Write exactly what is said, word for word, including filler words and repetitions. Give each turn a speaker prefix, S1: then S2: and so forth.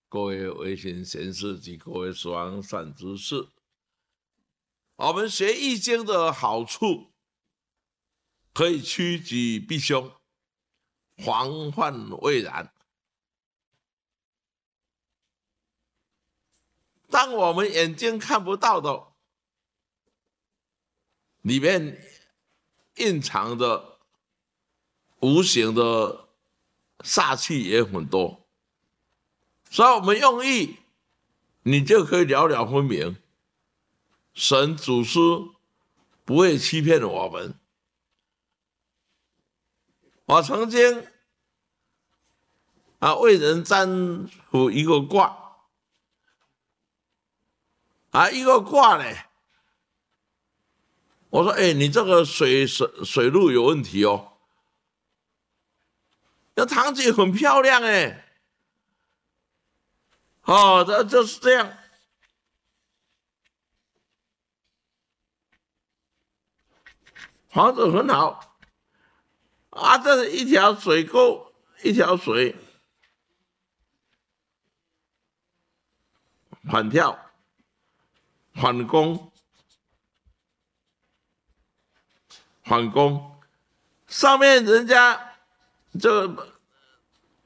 S1: 各位微信贤士及各位十方善知识，我们学易经的好处，可以趋吉避凶，防患未然。当我们眼睛看不到的，里面蕴藏的无形的煞气也很多，所以我们用易，你就可以了了分明。神祖师不会欺骗我们。我曾经啊为人占卜一个卦，啊一个卦呢，我说：“哎、欸，你这个水水水路有问题哦。”那堂姐很漂亮哎、欸，哦，这就是这样。房子很好啊，这是一条水沟，一条水反跳、反攻、反攻，上面人家就